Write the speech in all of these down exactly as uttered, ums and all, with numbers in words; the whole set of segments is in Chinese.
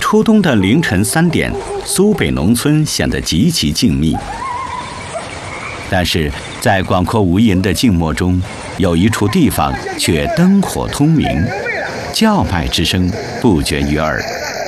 初冬的凌晨三点，苏北农村显得极其静谧。但是在广阔无垠的静默中，有一处地方却灯火通明，叫卖之声不绝于耳。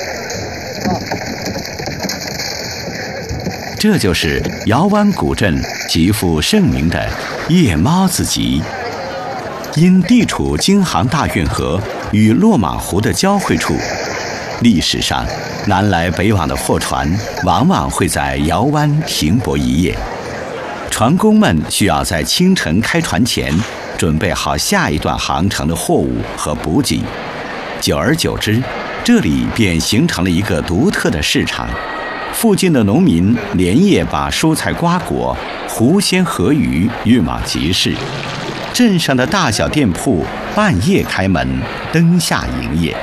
这就是姚湾古镇极负盛名的夜猫子集。因地处京杭大运河与落马湖的交汇处，历史上南来北往的货船往往会在姚湾停泊一夜。船工们需要在清晨开船前准备好下一段航程的货物和补给，久而久之，这里便形成了一个独特的市场。附近的农民连夜把蔬菜瓜果、湖鲜河鱼运往集市，镇上的大小店铺半夜开门，灯下营业。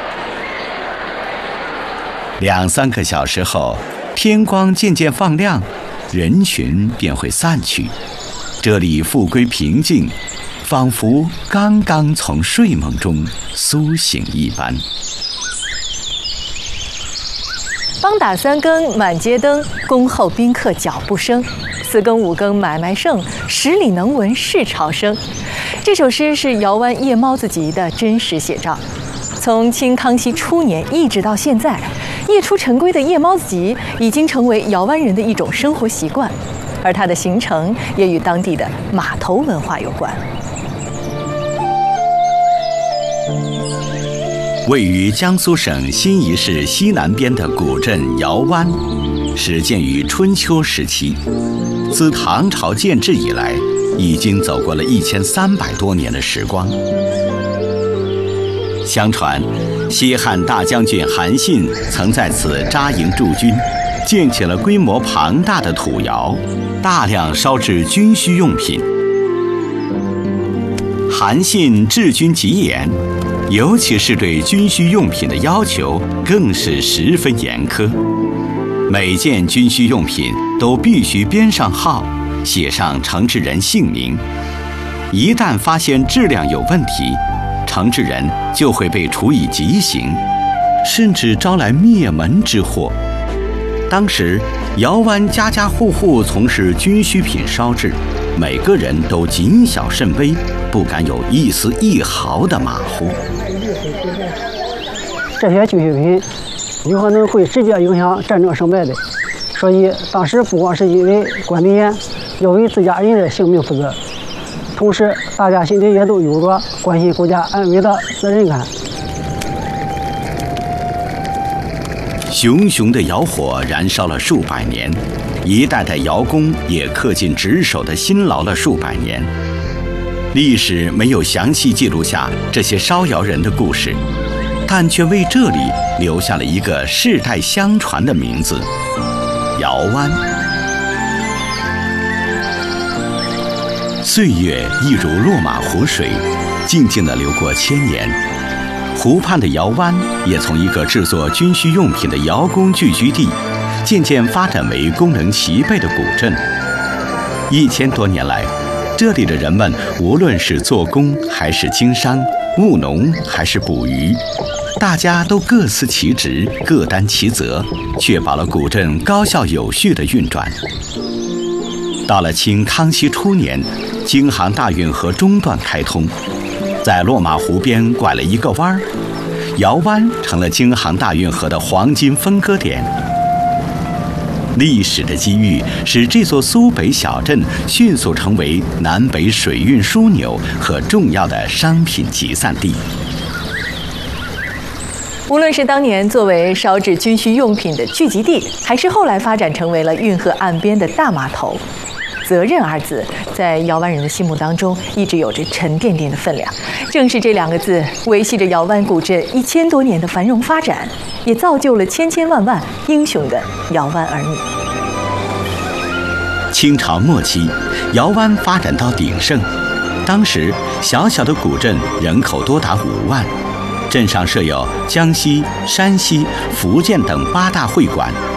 两三个小时后，天光渐渐放亮，人群便会散去，这里复归平静，仿佛刚刚从睡梦中苏醒一般。 帮打三更满街灯，恭候宾客脚步声。四更五更买卖盛，十里能闻市潮声。这首诗是姚湾夜猫子集的真实写照。从清康熙初年一直到现在，夜出晨归的夜猫子集已经成为姚湾人的一种生活习惯，而它的形成也与当地的码头文化有关。 位于江苏省新沂市西南边的古镇姚湾，始建于春秋时期，自唐朝建制以来，已经走过了一千三百多年的时光。相传，西汉大将军韩信曾在此扎营驻军，建起了规模庞大的土窑，大量烧制军需用品。韩信治军极严，尤其是对军需用品的要求更是十分严苛。每件军需用品都必须编上号，写上承制人姓名。一旦发现质量有问题，承制人就会被处以极刑，甚至招来灭门之祸。当时，姚湾家家户户从事军需品烧制，每个人都谨小慎微，不敢有一丝一毫的马虎。 这些军需品有可能会直接影响战争胜败的，所以当时不光是因为管理严，要为自家人的性命负责，同时大家心里也都有着关心国家安危的责任感。 熊熊的窑火燃烧了数百年，一代代窑工也恪尽职守的辛劳了数百年。历史没有详细记录下这些烧窑人的故事，但却为这里留下了一个世代相传的名字——姚湾。岁月一如落马湖水，静静地流过千年。湖畔的姚湾也从一个制作军需用品的窑工聚居地，渐渐发展为功能齐备的古镇。一千多年来，这里的人们无论是做工还是经商、务农还是捕鱼，大家都各司其职，各担其责，确保了古镇高效有序的运转。到了清康熙初年，京杭大运河中段开通，在落马湖边拐了一个弯儿，姚湾成了京杭大运河的黄金分割点。历史的机遇使这座苏北小镇迅速成为南北水运枢纽和重要的商品集散地。 无论是当年作为烧制军需用品的聚集地，还是后来发展成为了运河岸边的大码头，责任二字在姚湾人的心目当中一直有着沉甸甸的分量。正是这两个字维系着姚湾古镇一千多年的繁荣发展，也造就了千千万万英雄的姚湾儿女。 清朝末期，姚湾发展到鼎盛，当时小小的古镇人口多达五万，镇上设有江西、山西、福建等八大会馆，